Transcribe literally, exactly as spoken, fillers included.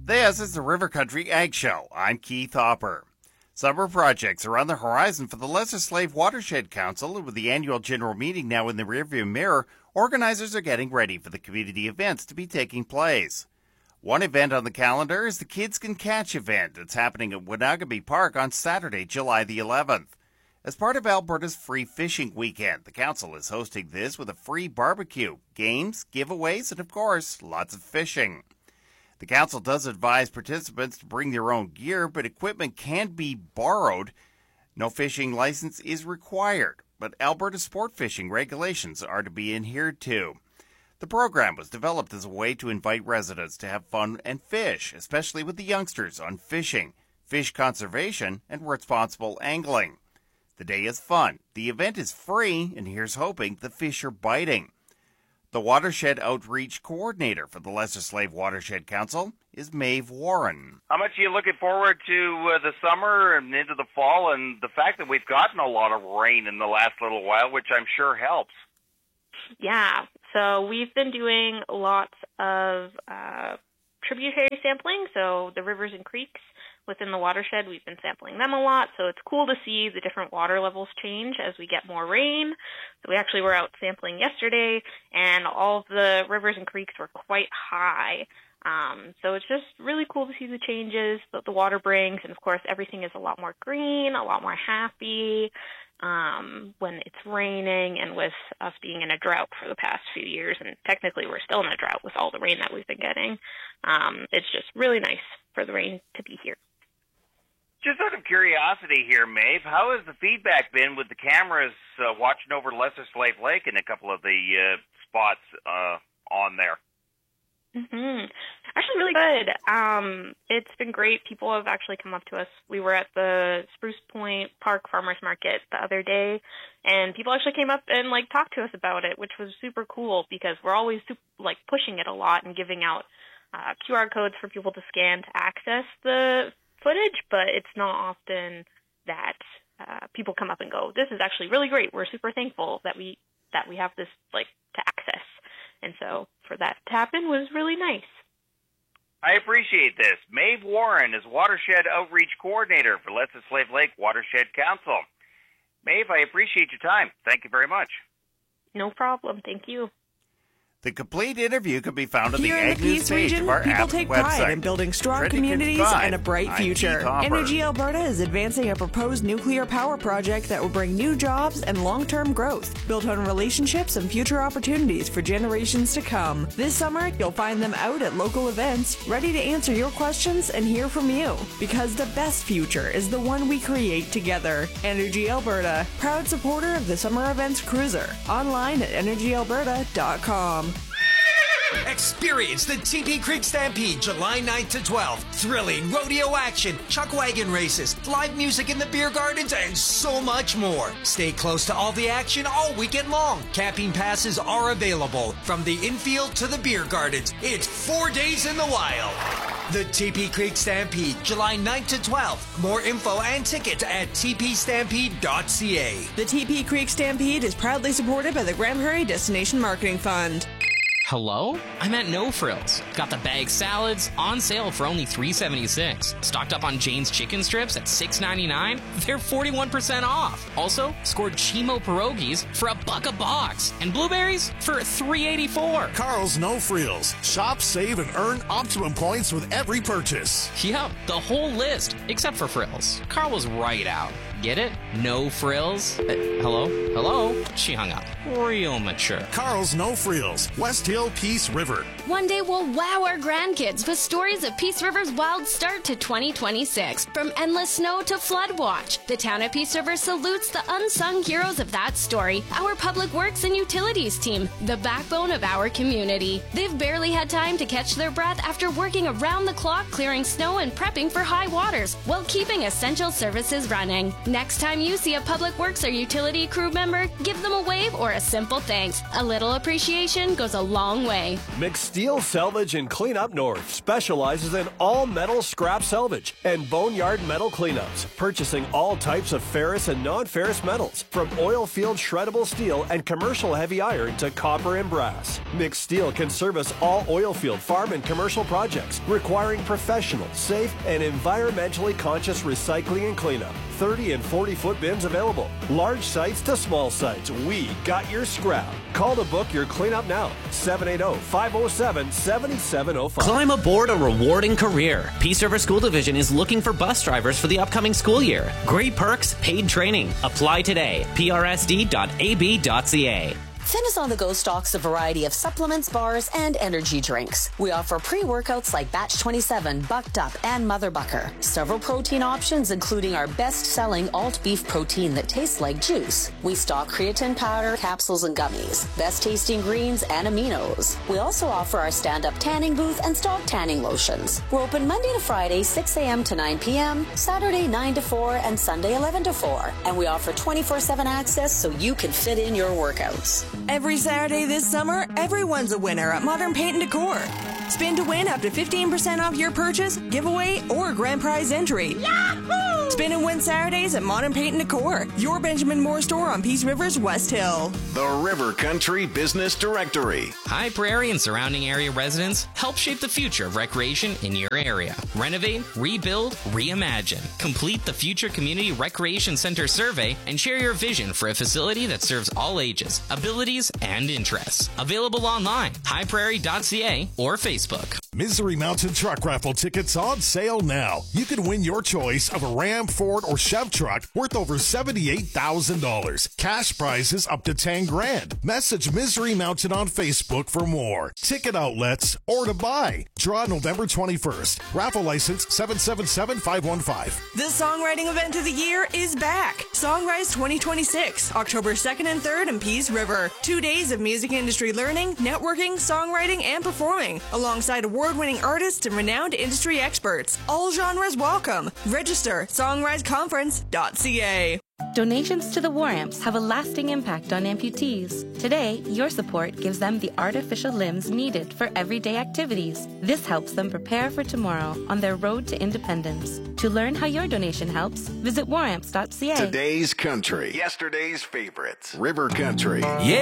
This is the River Country Ag Show. I'm Keith Hopper. Summer projects are on the horizon for the Lesser Slave Watershed Council, and with the annual general meeting now in the rearview mirror, organizers are getting ready for the community events to be taking place. One event on the calendar is the Kids Can Catch event. It's happening at Winagabe Park on Saturday, July the eleventh. As part of Alberta's Free Fishing Weekend, the council is hosting this with a free barbecue, games, giveaways, and of course, lots of fishing. The council does advise participants to bring their own gear, but equipment can be borrowed. No fishing license is required, but Alberta sport fishing regulations are to be adhered to. The program was developed as a way to invite residents to have fun and fish, especially with the youngsters, on fishing, fish conservation, and responsible angling. The day is fun, the event is free, and here's hoping the fish are biting. The Watershed Outreach Coordinator for the Lesser Slave Watershed Council is Maeve Warren. How much are you looking forward to uh, the summer and into the fall, and the fact that we've gotten a lot of rain in the last little while, which I'm sure helps? Yeah, so we've been doing lots of uh, tributary sampling, so the rivers and creeks within the watershed, we've been sampling them a lot, so it's cool to see the different water levels change as we get more rain. So we actually were out sampling yesterday, and all of the rivers and creeks were quite high. Um, so it's just really cool to see the changes that the water brings, and of course everything is a lot more green, a lot more happy um, when it's raining, and with us being in a drought for the past few years, and technically we're still in a drought with all the rain that we've been getting. Um, it's just really nice for the rain to be here. Just out of curiosity here, Maeve, how has the feedback been with the cameras uh, watching over Lesser Slave Lake and a couple of the uh, spots uh, on there? Mm-hmm. Actually, really good. Um, it's been great. People have actually come up to us. We were at the Spruce Point Park Farmers Market the other day, and people actually came up and like talked to us about it, which was super cool because we're always super, like pushing it a lot and giving out uh, Q R codes for people to scan to access the footage, but it's not often that uh, people come up and go, this is actually really great. We're super thankful that we that we have this like to access. And so for that to happen was really nice. I appreciate this. Maeve Warren is Watershed Outreach Coordinator for Lesser Slave Lake Watershed Council. Maeve, I appreciate your time. Thank you very much. No problem. Thank you. The complete interview can be found on Here the in Ag the News Peace page region, of our people app take website. pride in building strong Trending in communities five. and a bright I'm future. Keith Hopper. Energy Alberta is advancing a proposed nuclear power project that will bring new jobs and long-term growth, built on relationships and future opportunities for generations to come. This summer, you'll find them out at local events, ready to answer your questions and hear from you. Because the best future is the one we create together. Energy Alberta, proud supporter of the Summer Events Cruiser. Online at energy alberta dot com. Experience the T P Creek Stampede July ninth to twelfth. Thrilling rodeo action, chuck wagon races, live music in the beer gardens, and so much more. Stay close to all the action all weekend long. Camping passes are available from the infield to the beer gardens. It's four days in the wild. The T P Creek Stampede, July ninth to twelfth. More info and tickets at t p stampede dot c a. The T P Creek Stampede is proudly supported by the Grand Prairie Destination Marketing Fund. Hello? I'm at No Frills. Got the bag salads on sale for only three seventy-six. Stocked up on Jane's chicken strips at six ninety-nine. They're forty-one percent off. Also, scored Chimo pierogies for a buck a box and blueberries for three eighty-four. Carl's No Frills. Shop, save, and earn optimum points with every purchase. Yep, the whole list except for frills. Carl was right out. Get it? No frills? Uh, hello? Hello? She hung up. Real mature. Carl's No Frills. West Hill, Peace River. One day we'll wow our grandkids with stories of Peace River's wild start to twenty twenty-six. From endless snow to flood watch, the town of Peace River salutes the unsung heroes of that story. Our Public Works and Utilities team, the backbone of our community. They've barely had time to catch their breath after working around the clock clearing snow and prepping for high waters while keeping essential services running. Next time you see a Public Works or utility crew member, give them a wave or a simple thanks. A little appreciation goes a long way. McSteel Salvage and Cleanup North specializes in all metal scrap salvage and boneyard metal cleanups, purchasing all types of ferrous and non-ferrous metals, from oil field shreddable steel and commercial heavy iron to copper and brass. McSteel can service all oil field, farm, and commercial projects requiring professional, safe, and environmentally conscious recycling and cleanup. thirty and forty foot bins available. Large sites to small sites. We got your scrap. Call to book your cleanup now. seven eight zero, five zero seven, seven seven zero five. Climb aboard a rewarding career. Peace River School Division is looking for bus drivers for the upcoming school year. Great perks, paid training. Apply today. P R S D dot A B dot C A. Fitness on the Go stocks a variety of supplements, bars, and energy drinks. We offer pre-workouts like Batch twenty-seven, Bucked Up, and Mother Bucker. Several protein options, including our best-selling alt beef protein that tastes like juice. We stock creatine powder, capsules, and gummies. Best-tasting greens and aminos. We also offer our stand-up tanning booth and stock tanning lotions. We're open Monday to Friday, six a.m. to nine p.m., Saturday nine to four, and Sunday eleven to four. And we offer twenty-four seven access so you can fit in your workouts. Every Saturday this summer, everyone's a winner at Modern Paint and Decor. Spin to win up to fifteen percent off your purchase, giveaway, or grand prize entry. Yahoo! Spin and win Saturdays at Modern Paint and Decor, your Benjamin Moore store on Peace River's West Hill. The River Country Business Directory. High Prairie and surrounding area residents help shape the future of recreation in your area. Renovate, rebuild, reimagine. Complete the Future Community Recreation Center survey and share your vision for a facility that serves all ages, abilities, and interests. Available online, high prairie dot c a or Facebook. Misery Mountain Truck Raffle tickets on sale now. You can win your choice of a Ram, Ford, or Chev truck worth over seventy-eight thousand dollars. Cash prizes up to ten grand. Message Misery Mountain on Facebook for more. Ticket outlets or to buy. Draw November twenty-first. Raffle license seven seven seven five one five. The songwriting event of the year is back. Songrise twenty twenty-six, October second and third in Peace River. Two days of music industry learning, networking, songwriting, and performing, alongside award-winning artists and renowned industry experts. All genres welcome. Register songrise conference dot c a. Donations to the War Amps have a lasting impact on amputees. Today, your support gives them the artificial limbs needed for everyday activities. This helps them prepare for tomorrow on their road to independence. To learn how your donation helps, visit war amps dot c a. Today's country. Yesterday's favorites. River Country. Yeah.